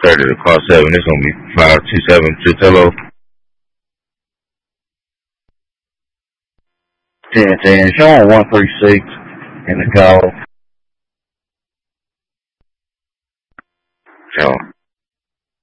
30 to car 7. It's going to be 527. Just hello. 1010. Show on 136 in the call. Show.